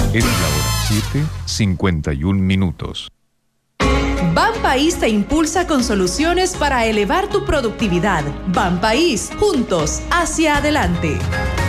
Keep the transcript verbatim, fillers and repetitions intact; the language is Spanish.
Es la hora siete, cincuenta y un minutos. Banpaís te impulsa con soluciones para elevar tu productividad. Banpaís, juntos, hacia adelante.